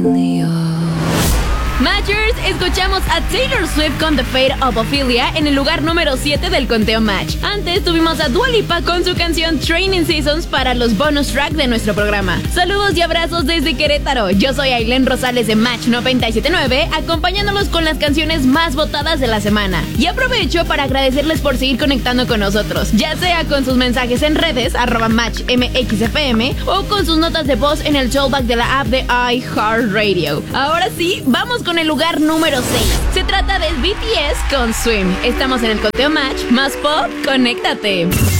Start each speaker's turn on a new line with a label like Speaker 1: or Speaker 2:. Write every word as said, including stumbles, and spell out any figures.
Speaker 1: Matchers, escuchamos a Taylor Swift con The Fate of Ophelia en el lugar número siete del conteo Match. Antes tuvimos a Dua Lipa con su canción Training Seasons para los bonus track de nuestro programa. Saludos y abrazos desde Querétaro. Yo soy Ailén Rosales de Match noventa y siete punto nueve, acompañándolos con las canciones más votadas de la semana. Y aprovecho para agradecerles por seguir conectando con nosotros, ya sea con sus mensajes en redes, arroba Match M X F M, o con sus notas de voz en el showback de la app de iHeartRadio. Ahora sí, vamos con el lugar número seis. Se trata de B T S con Swim. Estamos en el conteo Match. Más pop, conéctate.